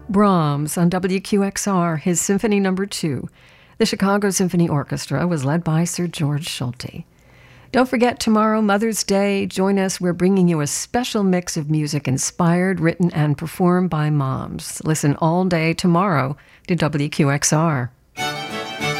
Brahms on WQXR, his Symphony No. 2. The Chicago Symphony Orchestra was led by Sir George Solti. Don't forget, tomorrow, Mother's Day, join us. We're bringing you a special mix of music inspired, written, and performed by moms. Listen all day tomorrow to WQXR.